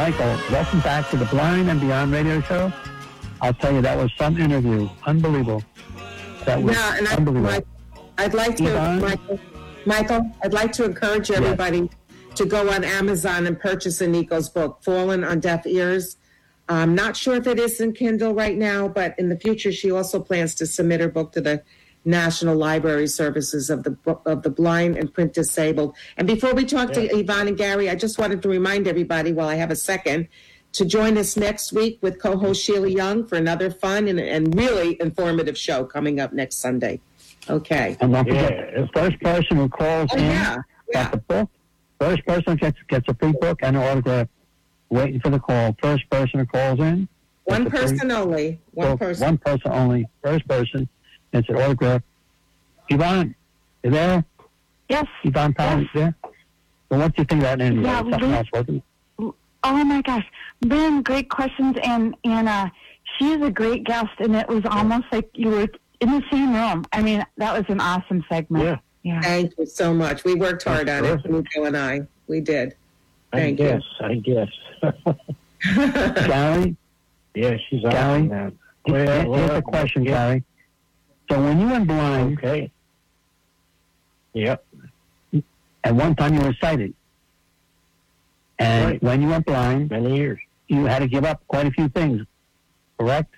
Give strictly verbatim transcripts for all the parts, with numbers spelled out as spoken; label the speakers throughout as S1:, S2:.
S1: Michael, welcome back to the Blind and Beyond radio show. I'll tell you, that was some interview. Unbelievable. That was
S2: yeah, and I,
S1: unbelievable.
S2: Mike, I'd like to, Michael, Michael, I'd like to encourage everybody yes. to go on Amazon and purchase Nico's book, Fallen on Deaf Ears. I'm not sure if it is in Kindle right now, but in the future, she also plans to submit her book to the National Library Services of the of the Blind and Print Disabled. And before we talk yeah. to Yvonne and Gary, I just wanted to remind everybody, while I have a second, to join us next week with co-host Sheila Young for another fun and, and really informative show coming up next Sunday. Okay.
S1: And don't forget, the first person who calls
S2: oh,
S1: in
S2: yeah. Yeah.
S1: got the book. First person gets gets a free book and an autograph. Waiting for the call. First person who calls in.
S2: One person only. One
S1: book.
S2: person.
S1: One person only. First person. It's an autograph. Yvonne, you there?
S3: Yes.
S1: Yvonne Powell,
S3: yes.
S1: there? Well, what do you think of that interview?
S3: Yeah,
S1: Something
S3: we,
S1: else, wasn't it?
S3: Oh, my gosh. Ben, great questions. And, and uh, she is a great guest, and it was almost like you were in the same room. I mean, that was an awesome segment.
S1: Yeah.
S3: yeah.
S2: Thank you so much. We worked hard on it, Nico and I. We did. Thank
S4: I guess,
S2: you.
S4: I
S1: guess. Gary?
S4: Yeah, she's
S1: Gary?
S4: awesome, man.
S1: Well, Here's
S4: well,
S1: the question,
S4: yeah.
S1: Gary. So when you went blind,
S4: okay. Yep.
S1: At one time you were sighted. And
S4: right.
S1: when you went blind,
S4: many years,
S1: you had to give up quite a few things, correct?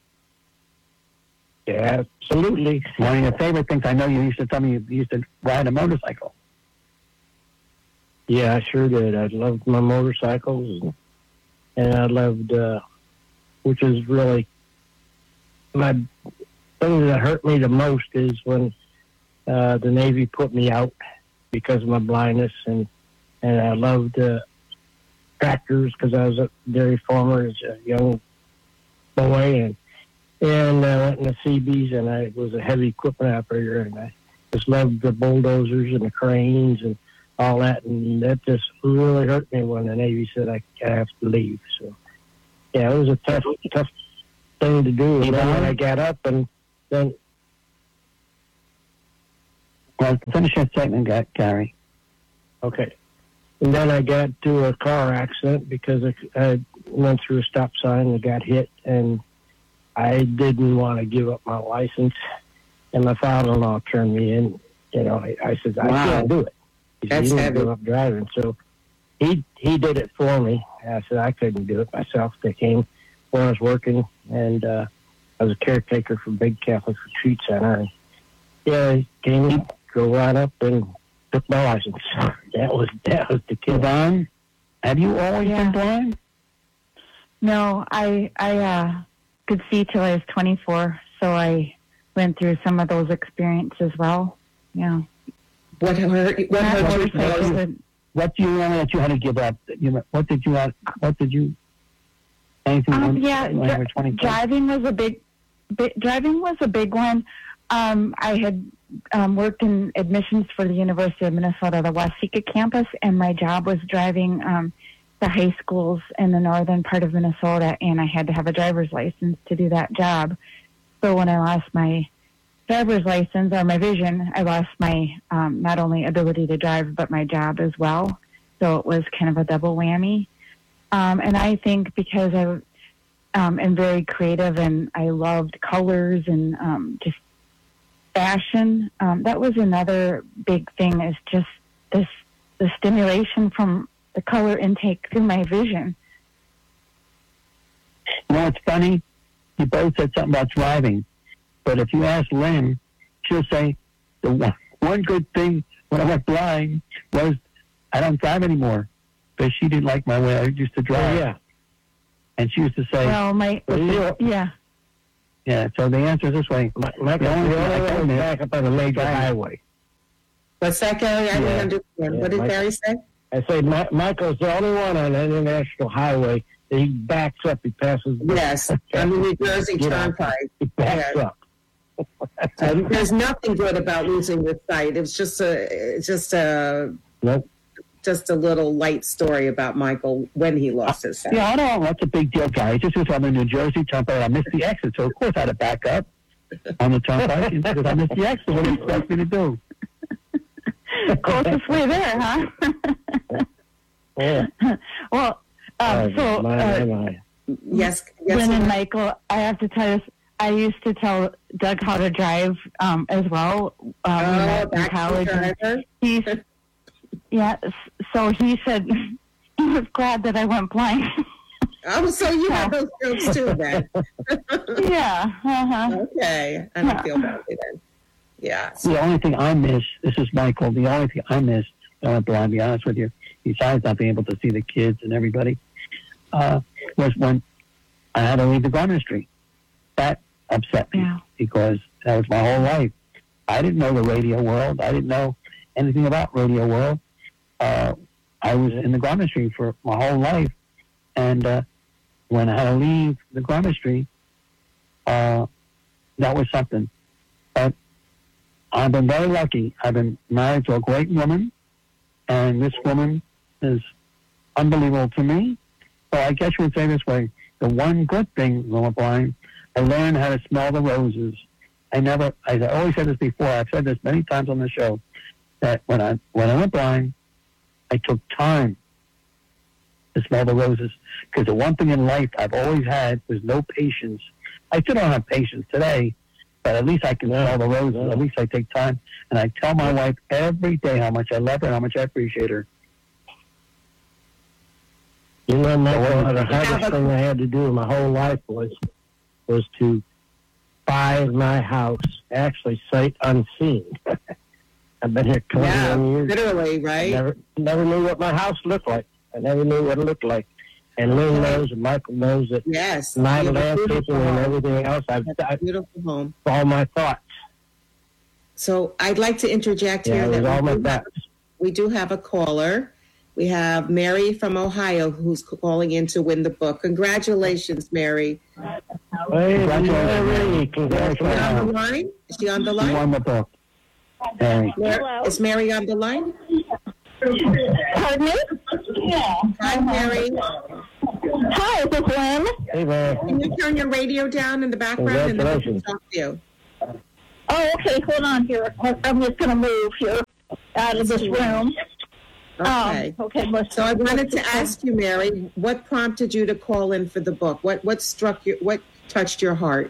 S4: Yeah, absolutely.
S1: One of your favorite things, I know you used to tell me you used to ride a motorcycle.
S4: Yeah, I sure did. I loved my motorcycles, and, and I loved, uh, which is really my thing that hurt me the most is when uh, the Navy put me out because of my blindness, and and I loved uh, tractors because I was a dairy farmer as a young boy, and and I went in the C Bs, and I was a heavy equipment operator, and I just loved the bulldozers and the cranes and all that, and that just really hurt me when the Navy said I, I have to leave. So, yeah, it was a tough, tough thing to do. And then when I got up, and then...
S1: Well, finish that statement, Gary.
S4: Okay. And then I got to a car accident because I, I went through a stop sign and got hit, and I didn't want to give up my license. And my father-in-law turned me in. You know, I, I said, I
S1: wow.
S4: can't do it. He
S2: That's
S4: said, you
S2: heavy.
S4: give up driving. So he he did it for me. I said I couldn't do it myself. They came when I was working, and uh, I was a caretaker for Big Catholic Retreat Center. And yeah, he came in, drove right up, and took my license. That was that was the kid.
S1: Yvonne, have you always
S3: yeah.
S1: been blind?
S3: No, I I uh, could see till I was twenty-four, so I went through some of those experiences as well. Yeah.
S2: What hurt? What
S3: Not
S2: hurt you
S3: motorcycles,
S2: most?
S3: but
S1: What do you know that you had to give up? You know, what did you have, what did you anything
S3: Um,
S1: when,
S3: yeah,
S1: when you were twenty-four?
S3: driving was a big, big driving was a big one. Um, I had um, worked in admissions for the University of Minnesota, the Waseca campus, and my job was driving um, the high schools in the northern part of Minnesota, and I had to have a driver's license to do that job. So when I lost my driver's license or my vision, I lost my um, not only ability to drive, but my job as well. So it was kind of a double whammy. Um, and I think because I um, am very creative and I loved colors and um, just fashion, um, that was another big thing, is just this the stimulation from the color intake through my vision.
S1: You know, it's funny. You both said something about driving. But if you ask Lynn, she'll say, the one, one good thing when I went blind was I don't drive anymore. Because she didn't like my way I used to drive.
S4: Oh, yeah.
S1: And she used to say,
S3: Well, my,
S4: Well,
S3: yeah.
S1: yeah, so the answer is this way.
S4: My, my,
S1: The only
S4: the
S1: thing I
S4: only
S1: can
S4: one
S1: admit-
S4: back up on the major
S1: Right.
S4: highway.
S2: What's that, Gary? I
S4: Yeah.
S2: didn't understand.
S4: Yeah,
S2: What did
S4: Mike-
S2: Gary say?
S4: I say my, Michael's the only one on the international highway that he backs up. He passes.
S2: Yes, on the New Jersey
S4: You know,
S2: Turnpike.
S4: He backs
S2: Yeah.
S4: up.
S2: Um, there's nothing good about losing your sight. It was just a, it's just a,
S4: Nope.
S2: just a little light story about Michael when he lost his sight.
S1: Yeah, I know. That's a big deal, guys. Just because I'm in New Jersey Turnpike, I missed the exit. So, of course, I had to back up on the Turnpike because I missed the exit. What do you expect me to do?
S3: Closest way there, huh?
S4: Yeah.
S3: Well, Um, so,
S4: my,
S3: uh,
S4: my.
S2: Yes, yes.
S3: Lynn and
S2: Yvonne?
S3: Michael, I have to tell you, I used to tell Doug how to drive um, as well. Um, we
S2: Oh,
S3: met in
S2: back to
S3: college. and
S2: driver.
S3: He's, yeah, s- so he said he was glad that I went blind.
S2: Oh, so you have those jokes too, then.
S3: yeah. Uh-huh.
S2: Okay, I don't feel badly then. Yeah. So,
S1: The only thing I miss, this is Michael, the only thing I miss, I don't have to be honest with you, besides not being able to see the kids and everybody, uh, was when I had to leave the gardener's. That upset me
S3: Yeah.
S1: because that was my whole life. I didn't know the radio world. I didn't know anything about radio world. Uh, I was in the gardener's for my whole life. And uh, when I had to leave the gardener's, uh, that was something. But I've been very lucky. I've been married to a great woman, and this woman is unbelievable to me. So I guess you would say this way: the one good thing when I'm blind, I learned how to smell the roses. I never, I always said this before. I've said this many times on the show that when I when I went blind, I took time to smell the roses, because the one thing in life I've always had was no patience. I still don't have patience today, but at least I can smell the roses. At least I take time, and I tell my wife every day how much I love her and how much I appreciate her.
S4: You know, Michael, the hardest thing I had to do in my whole life was was to buy my house, actually sight unseen. I've been here twenty-one
S2: yeah,
S4: years.
S2: literally, right?
S4: Never, never knew what my house looked like. I never knew what it looked like. And Lynn knows, and Michael knows that
S2: Yes.
S4: my
S2: You have a
S4: landscaping
S2: beautiful
S4: and
S2: home.
S4: everything else, I've
S2: That's a
S4: done
S2: beautiful home.
S4: all my thoughts.
S2: So I'd like to interject
S4: Yeah,
S2: here
S4: it was
S2: that
S4: all
S2: we
S4: my
S2: do, have,
S4: thoughts.
S2: we do have a caller. We have Mary from Ohio who's calling in to win the book. Congratulations, Mary.
S4: Hey,
S1: Congratulations.
S4: Mary,
S2: Is she on the
S4: congratulations.
S2: line? Is she on the
S1: You
S2: line?
S1: won the book. Mary.
S2: Mar- is Mary on the line?
S3: Pardon me? Yeah.
S2: Hi, Mary.
S3: Hi, is this Lynn?
S4: Hey, Mary.
S2: Can you turn your radio down in the background and then we can
S4: Congratulations.
S2: talk to you?
S3: Oh, okay. Hold on here. I'm just going to move here out of this room.
S2: Okay.
S3: Um, okay. Let's,
S2: So I wanted to ask you, Mary, what prompted you to call in for the book? What what struck you? What touched your heart?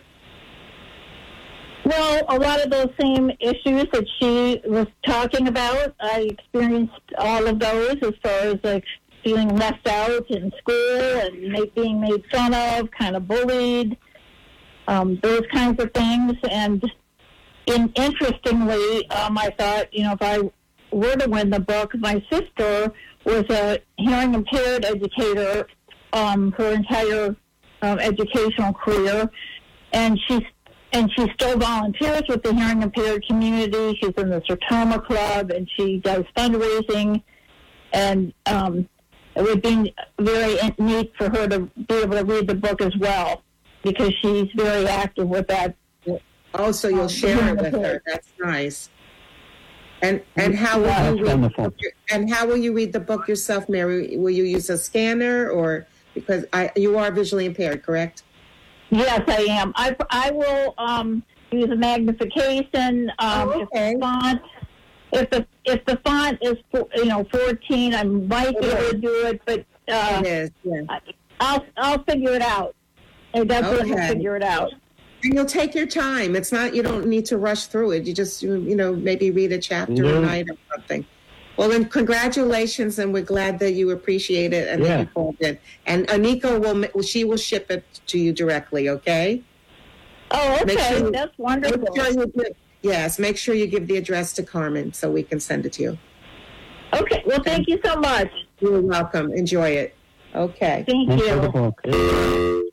S3: Well, a lot of those same issues that she was talking about, I experienced all of those as far as like feeling left out in school and make, being made fun of, kind of bullied, um, those kinds of things. And in, interestingly, um, I thought, you know, if I were to win the book, my sister was a hearing impaired educator um, her entire um, educational career, and she's and she still volunteers with the hearing impaired community. She's in the Sertoma Club, and she does fundraising. And um, it would be very neat for her to be able to read the book as well, because she's very active with that.
S2: Oh, so you'll
S3: Um,
S2: share it with her. That's nice. And and how will
S1: That's
S2: you read?
S1: wonderful.
S2: And how will you read the book yourself, Mary? Will you use a scanner, or because I you are visually impaired, correct?
S3: Yes, I am. I, I will um, use a magnification. Um,
S2: Oh, okay.
S3: If the font, if the if the font is you know fourteen, I might be able to do it, but uh,
S2: It is. Yeah.
S3: I'll I'll figure it out. I definitely
S2: Okay.
S3: figure it out.
S2: And you'll take your time. It's not, you don't need to rush through it. You just, you, you know, maybe read a chapter
S4: Yeah.
S2: a night or something. Well, then congratulations, and we're glad that you appreciate it and
S4: Yeah.
S2: that you called in. And Anika will, ma- she will ship it to you directly, okay?
S3: Oh,
S2: Make
S3: okay,
S2: sure-
S3: that's
S2: Make
S3: wonderful.
S2: sure you give, yes, make sure you give the address to Carmen so we can send it to you.
S3: Okay, well, thank you so much.
S2: You're welcome. Enjoy it. Okay.
S3: Thank
S1: Thanks for the
S3: you.
S1: book.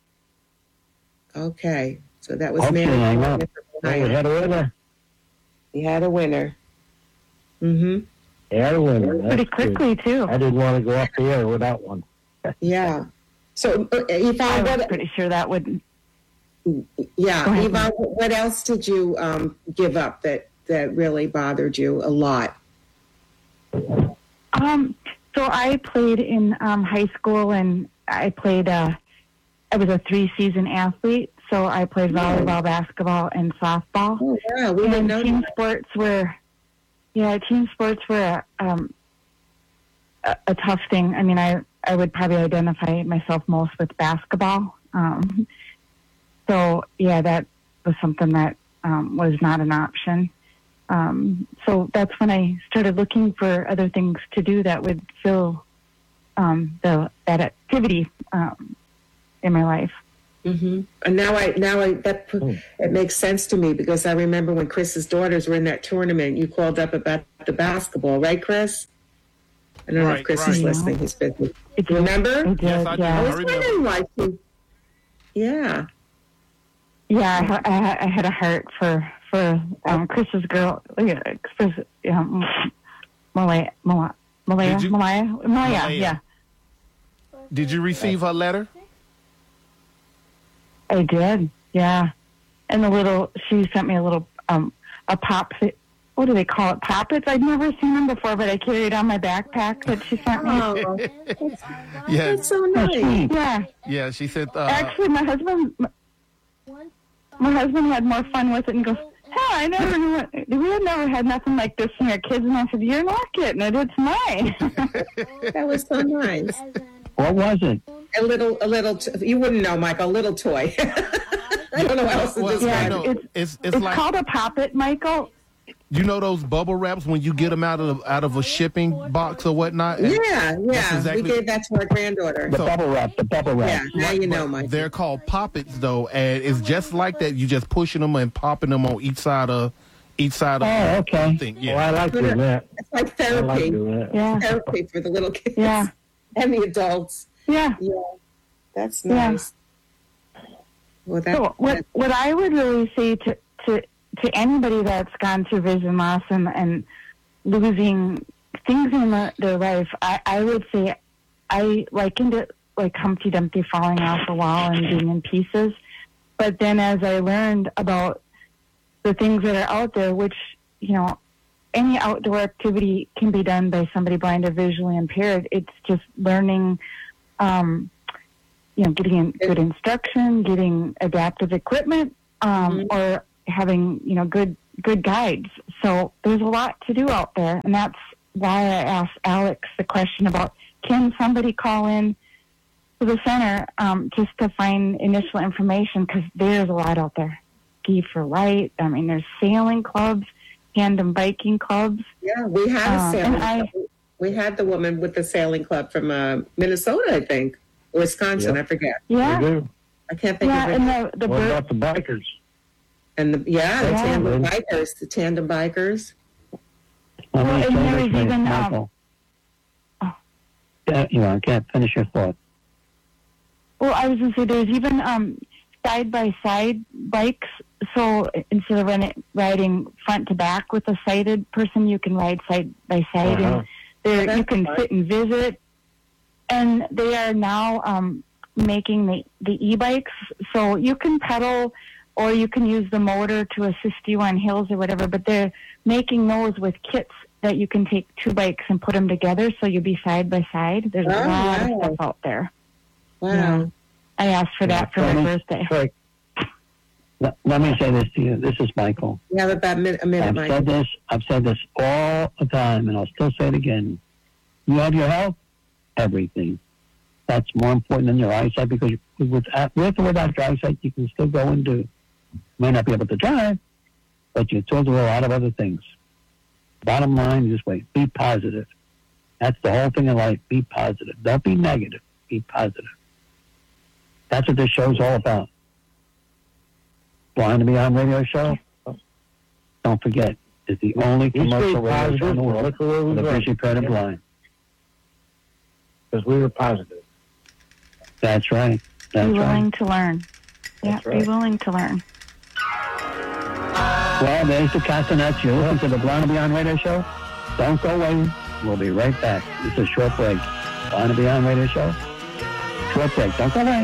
S2: Okay. So that was
S1: Hopefully,
S2: Mary.
S1: I know.
S4: Hey, we had a winner.
S2: We had a winner. Mm-hmm.
S4: We had a winner.
S3: Pretty
S4: That's good.
S3: quickly too.
S4: I didn't want to go off the air without one.
S2: Yeah. So, uh, Yvonne,
S3: I was
S2: what,
S3: pretty sure that would.
S2: yeah,
S3: Go ahead.
S2: Yvonne, what else did you um, give up that, that really bothered you a lot?
S3: Um, so I played in um, high school, and I played. Uh, I was a three-season athlete, so I played volleyball, basketball, and softball.
S2: Oh, yeah, we didn't
S3: And
S2: know
S3: team
S2: that.
S3: sports were, yeah, team sports were um, a, a tough thing. I mean, I I would probably identify myself most with basketball. Um, so yeah, that was something that um, was not an option. Um, so that's when I started looking for other things to do that would fill um, the that activity um, in my life.
S2: Mm-hmm. And now I now I that it makes sense to me because I remember when Chris's daughters were in that tournament. You called up about the basketball, right, Chris? I don't know
S5: Right,
S2: if Chris
S5: right.
S2: is listening. He's busy.
S3: It
S2: You remember?
S3: It did,
S5: Yes, I do.
S3: yeah.
S2: I
S5: I
S2: was
S5: remember.
S2: wondering why. She, yeah.
S3: Yeah, I, ha- I, ha- I had a heart for for um, Chris's girl, yeah, Chris, um, Malaya, Malaya, Malaya,
S5: Did you-
S3: Malaya, Malaya,
S5: Malaya.
S3: yeah.
S5: Did you receive her letter?
S3: I did, yeah. And the little, she sent me a little, um, a pop, what do they call it, poppets? I'd never seen them before, but I carried on my backpack that she sent me.
S2: Oh,
S5: Yeah,
S2: that's so nice.
S3: Yeah,
S5: yeah. She said, uh,
S3: actually, my husband, my, my husband had more fun with it and goes, "Hell, I never knew what, we had never had nothing like this from your kids." And I said, "You're not getting it, it's mine."
S2: That was so nice.
S1: What was it?
S2: A little, a little. T- you wouldn't know, Michael. A little toy. I don't know how else to
S5: well,
S2: describe
S5: no,
S2: it.
S3: it's,
S5: it's it's,
S3: it's
S5: like
S3: called a poppet, Michael.
S5: you know those bubble wraps when you get them out of out of a shipping box or whatnot. And
S2: Yeah, yeah.
S5: exactly-
S2: We gave that to our granddaughter.
S1: The bubble wrap, the bubble
S2: Yeah,
S1: wrap.
S2: now you know,
S5: but
S2: Michael.
S5: They're called poppets though, and it's just like that. You just pushing them and popping them on each side of each side of
S1: Oh, okay.
S5: the thing.
S4: Well, I
S5: Yeah,
S4: like doing that.
S2: It's like
S4: I like
S2: therapy.
S4: doing that.
S3: Yeah,
S2: Therapy for the little kids
S3: yeah,
S2: and the adults.
S3: yeah.
S2: Yeah, that's
S3: Yeah.
S2: nice. Well, that,
S3: So what what I would really say to to to anybody that's gone through vision loss and, and losing things in the, their life, I, I would say I likened it like Humpty Dumpty falling off a wall and being in pieces. But then as I learned about the things that are out there, which, you know, any outdoor activity can be done by somebody blind or visually impaired. It's just learning, um, you know, getting in good instruction, getting adaptive equipment, um,
S2: Mm-hmm.
S3: or having, you know, good good guides. So there's a lot to do out there, and that's why I asked Alex the question about, can somebody call in to the center um, just to find initial information, because there's a lot out there. Ski for Light, I mean, there's sailing clubs, tandem biking clubs.
S2: yeah, we had a
S3: Um,
S2: sailing.
S3: and I-
S2: club. We had the woman with the sailing club from uh, Minnesota, I think, Wisconsin.
S4: Yep.
S2: I forget.
S3: Yeah,
S4: We do.
S2: I can't think
S3: yeah,
S2: of it.
S3: and the, the
S4: What
S3: bird,
S4: about the bikers?
S2: And the, yeah, the
S3: Yeah.
S2: tandem bikers, the tandem bikers.
S1: Let
S3: Well,
S1: me
S3: and
S1: say
S3: there
S1: this,
S3: was even, um,
S1: Michael.
S3: oh.
S1: Yeah, you know, I can't finish your thought.
S3: well, I was going to say there's even um, side-by-side bikes. So instead of running, riding front to back with a sighted person, you can ride side by side,
S4: Uh-huh.
S3: and there
S2: That's
S3: you can
S2: fine.
S3: sit and visit. And they are now um, making the the e-bikes, so you can pedal or you can use the motor to assist you on hills or whatever. But they're making those with kits that you can take two bikes and put them together, so you'll be side by side. There's
S2: Oh,
S3: a lot
S2: wow.
S3: of stuff out there.
S2: Wow.
S3: Yeah. I asked for that for
S1: Yeah,
S3: my
S1: tell me-
S3: birthday.
S1: Quick. Let, let me say this to you. This is Michael.
S2: We have about a minute, a minute
S1: I've
S2: Mike.
S1: said this. I've said this all the time, and I'll still say it again. You have your health, everything. That's more important than your eyesight, because you, with, with or without your eyesight, you can still go and do. You may not be able to drive, but you still do a lot of other things. Bottom line, just wait. Be positive. That's the whole thing in life. Be positive. Don't be negative. Be positive. That's what this show's all about. Blind to Beyond radio show. Don't forget, it's the only
S4: We stay
S1: commercial radio show
S4: positive.
S1: in the world
S4: Look where
S1: for
S4: we
S1: the
S4: go.
S1: visually impaired and blind.
S4: Because we were positive.
S1: That's right. That's
S3: Be willing
S1: right.
S3: to learn. Yeah,
S4: That's right.
S3: be willing to learn.
S1: Well, there's the Castanets. You're listening to the Blind to Beyond radio show. Don't go away. We'll be right back. This is a short break. Blind to Beyond radio show. Short break. Don't go away.